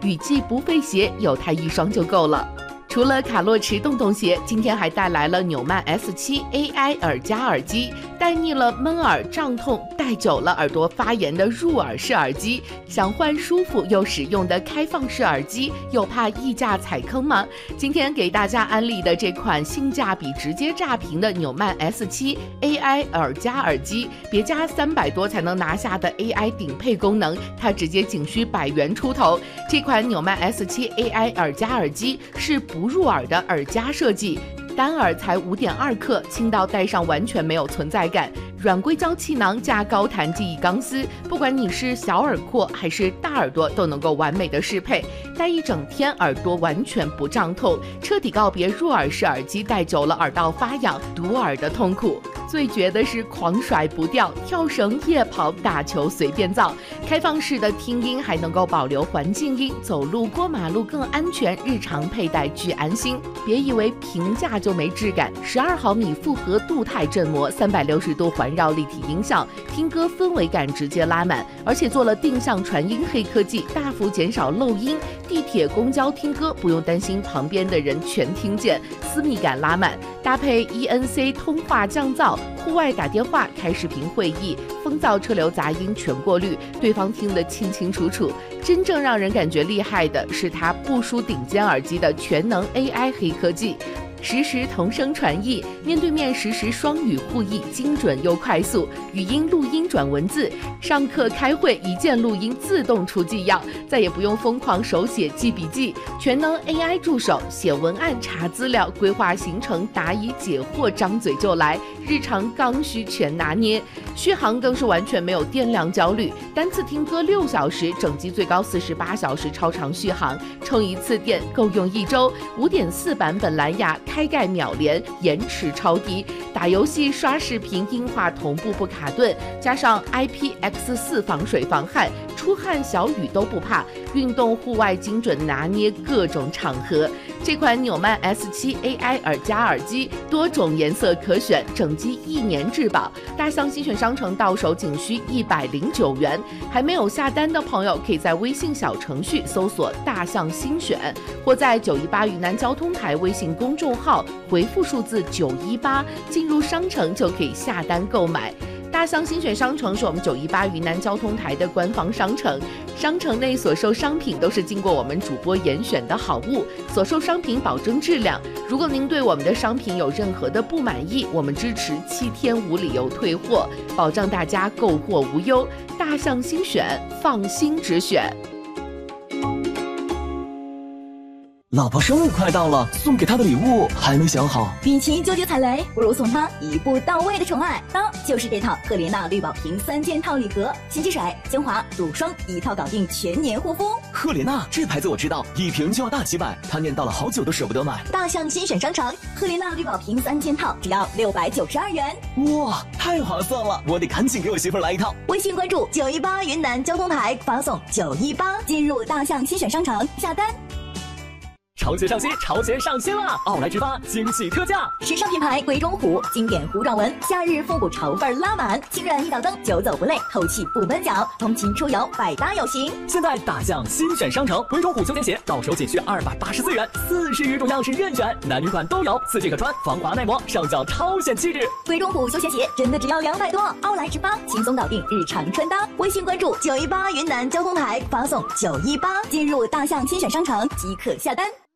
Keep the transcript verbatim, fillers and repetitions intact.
雨季不费鞋，有它一双就够了。除了卡洛驰洞洞鞋，今天还带来了纽曼 S 七 A I 耳夹耳机，带腻了闷耳胀痛，带久了耳朵发炎的入耳式耳机。想换舒服又实用的开放式耳机，又怕溢价踩坑吗？今天给大家安利的这款性价比直接炸屏的纽曼 S 七 A I 耳夹耳机，别加三百多才能拿下的 A I 顶配功能，它直接仅需百元出头。这款纽曼 S 七 A I 耳夹耳机是不入耳的耳夹设计，单耳才 五点二克，轻到戴上完全没有存在感。软硅胶气囊加高弹记忆钢丝，不管你是小耳廓还是大耳朵，都能够完美的适配。戴一整天，耳朵完全不胀痛，彻底告别入耳式耳机戴久了耳道发痒、堵耳的痛苦。最绝的是狂甩不掉，跳绳、夜跑、打球随便造。开放式的听音还能够保留环境音，走路过马路更安全，日常佩戴巨安心。别以为平价就没质感，十二毫米复合镀钛振膜，三百六十度环绕立体音效，听歌氛围感直接拉满，而且做了定向传音黑科技，大幅减少漏音。地铁、公交听歌不用担心旁边的人全听见，私密感拉满。搭配 E N C 通话降噪，户外打电话、开视频会议，风噪、车流杂音全过滤，对方听得清清楚楚。真正让人感觉厉害的是它不输顶尖耳机的全能 A I 黑科技。实时同声传译，面对面实时双语互译，精准又快速，语音录音转文字，上课开会一键录音自动出纪要，再也不用疯狂手写记笔记，全能 A I 助手，写文案、查资料、规划行程、答疑解惑，张嘴就来，日常刚需全拿捏。续航更是完全没有电量焦虑，单次听歌六小时，整机最高四十八小时超长续航，充一次电够用一周。五点四版本蓝牙开盖秒连，延迟超低，打游戏、刷视频音画同步不卡顿，加上 I P X 四 防水防汗，出汗小雨都不怕，运动户外精准拿捏各种场合。这款纽曼 S 七 A I 耳夹耳机多种颜色可选，整机一年质保，大象新选商城到手仅需一百零九元。还没有下单的朋友，可以在微信小程序搜索大象新选，或在九一八云南交通台微信公众号回复数字九一八，进入商城就可以下单购买。大象新选商城是我们九一八云南交通台的官方商城，商城内所售商品都是经过我们主播严选的好物，所售商品保证质量。如果您对我们的商品有任何的不满意，我们支持七天无理由退货，保障大家购货无忧。大象新选，放心只选。 老婆生日快到了，送给她的礼物还没想好。 与其纠结踩雷，不如送她一步到位的宠爱。当就是这套赫莲娜绿宝瓶三件套礼盒，洗洁水、精华、乳霜一套搞定全年护肤。 赫莲娜这牌子我知道，一瓶就要大几百，她念叨了好久都舍不得买。 大象新选商城，赫莲娜绿宝瓶三件套只要六百九十二元。 哇，太划算了，我得赶紧给我媳妇来一套。 微信关注九一八云南交通台，发送九一八进入大象新选商城下单。 潮鞋上新，潮鞋上新啦！奥莱之发惊喜特价， 时尚品牌鬼冢虎经典糊状纹，夏日复古潮范拉满，轻软一脚蹬，久走不累，透气不闷脚，通勤出游百搭有型。 现在大象新选商城，鬼冢虎休闲鞋到手仅需二百八十四元，四十余种样式任选，男女款都有，四季可穿，防滑耐磨，上脚超显气质。 鬼冢虎休闲鞋真的只要两百多，奥莱之发轻松搞定日常穿搭。微信关注九一八云南交通台，发送九一八进入大象新选商城即可下单。